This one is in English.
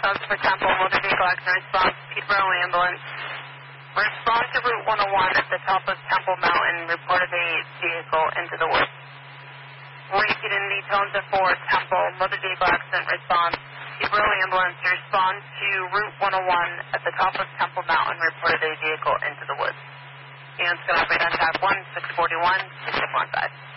for Temple, motor vehicle accident response, Peterborough ambulance. Respond to Route 101 at the top of Temple Mountain, reported a vehicle into the woods. Repeating the tones of 4, Temple, motor vehicle accident response, Peterborough ambulance. Respond to Route 101 at the top of Temple Mountain, reported a vehicle into the woods. Units can operate on tab 1, 641, 615.